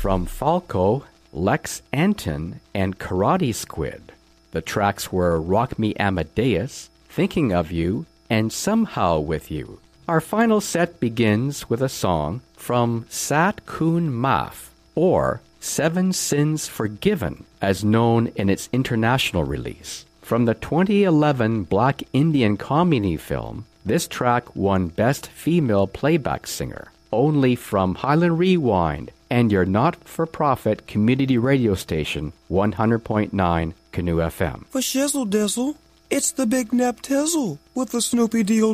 from Falco, Lex Anton, and Karate Squid. The tracks were Rock Me Amadeus, Thinking of You, and Somehow With You. Our final set begins with a song from Sat Kun Maf, or Seven Sins Forgiven, as known in its international release. From the 2011 Black Indian comedy film, this track won Best Female Playback Singer, only from Highland Rewind and your not-for-profit community radio station, 100.9 Canoe FM. For shizzle dizzle, it's the Big Nap Tizzle with the Snoopy Deal